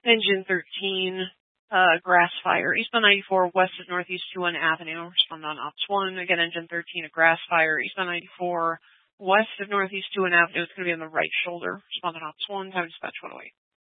Engine 13, grass fire, eastbound 94, west of Northeast 21 Avenue, respond on Ops 1. Again, engine 13, a grass fire, eastbound 94, west of Northeast 21 Avenue. It's going to be on the right shoulder, respond on Ops 1, time dispatch 108.